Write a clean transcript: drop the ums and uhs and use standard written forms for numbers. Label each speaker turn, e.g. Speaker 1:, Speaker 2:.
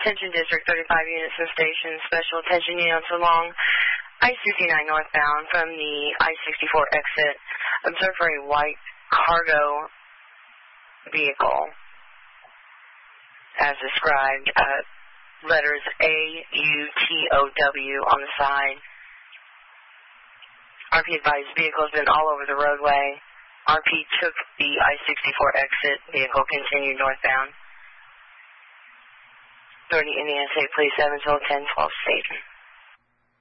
Speaker 1: Attention District 35 units and stations, special attention units along I-69 northbound from the I-64 exit. Observe for a white cargo vehicle as described. Letters A-U-T-O-W on the side. RP advised vehicle has been all over the roadway. RP took the I-64 exit. Vehicle continued northbound. Authority Indiana State Police, Evansville, 1012 Station.